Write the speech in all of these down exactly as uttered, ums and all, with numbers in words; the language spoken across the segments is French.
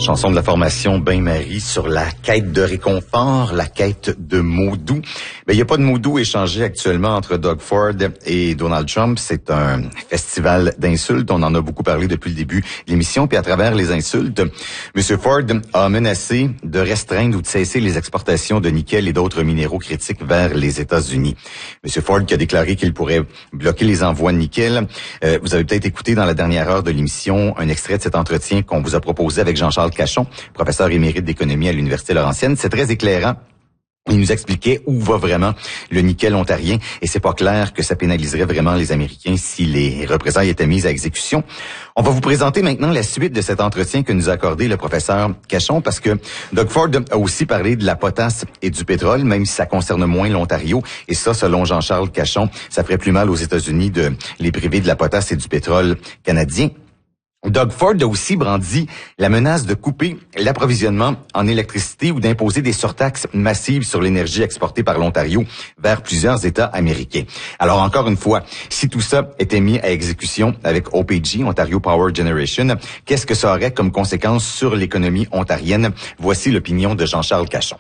Chanson de la formation Bain-Marie sur la quête de réconfort, la quête de mots doux. Ben, il n'y a pas de mots doux échangés actuellement entre Doug Ford et Donald Trump. C'est un festival d'insultes. On en a beaucoup parlé depuis le début de l'émission. Puis à travers les insultes, M. Ford a menacé de restreindre ou de cesser les exportations de nickel et d'autres minéraux critiques vers les États-Unis. M. Ford qui a déclaré qu'il pourrait bloquer les envois de nickel. Euh, vous avez peut-être écouté dans la dernière heure de l'émission un extrait de cet entretien qu'on vous a proposé avec Jean-Charles Cachon, professeur émérite d'économie à l'Université Laurentienne. C'est très éclairant. Il nous expliquait où va vraiment le nickel ontarien et c'est pas clair que ça pénaliserait vraiment les Américains si les représailles étaient mises à exécution. On va vous présenter maintenant la suite de cet entretien que nous a accordé le professeur Cachon parce que Doug Ford a aussi parlé de la potasse et du pétrole, même si ça concerne moins l'Ontario. Et ça, selon Jean-Charles Cachon, ça ferait plus mal aux États-Unis de les priver de la potasse et du pétrole canadien. Doug Ford a aussi brandi la menace de couper l'approvisionnement en électricité ou d'imposer des surtaxes massives sur l'énergie exportée par l'Ontario vers plusieurs États américains. Alors encore une fois, si tout ça était mis à exécution avec O P G, Ontario Power Generation, qu'est-ce que ça aurait comme conséquence sur l'économie ontarienne? Voici l'opinion de Jean-Charles Cachon.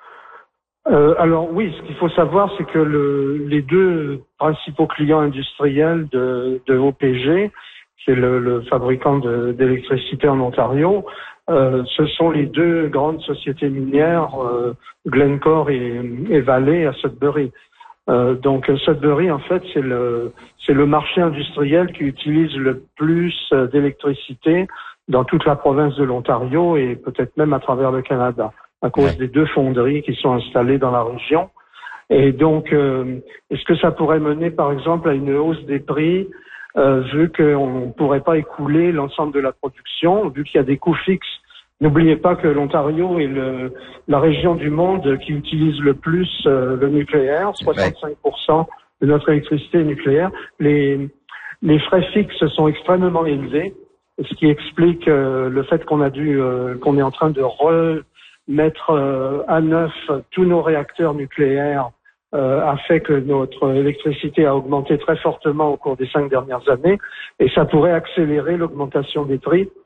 Euh, alors oui, ce qu'il faut savoir, c'est que le, les deux principaux clients industriels de, de O P G, c'est le, le fabricant de, d'électricité en Ontario. Euh, ce sont les deux grandes sociétés minières, euh, Glencore et, et Vale à Sudbury. Euh, donc Sudbury, en fait, c'est le, c'est le marché industriel qui utilise le plus d'électricité dans toute la province de l'Ontario et peut-être même à travers le Canada, à cause ouais. des deux fonderies qui sont installées dans la région. Et donc, euh, est-ce que ça pourrait mener, par exemple, à une hausse des prix Euh, vu qu'on ne pourrait pas écouler l'ensemble de la production, vu qu'il y a des coûts fixes. N'oubliez pas que l'Ontario est le, la région du monde qui utilise le plus euh, le nucléaire, soixante-cinq pour cent de notre électricité est nucléaire. Les, les frais fixes sont extrêmement élevés, ce qui explique euh, le fait qu'on a dû, euh, qu'on est en train de remettre euh, à neuf tous nos réacteurs nucléaires Euh, a fait que notre électricité a augmenté très fortement au cours des cinq dernières années et ça pourrait accélérer l'augmentation des prix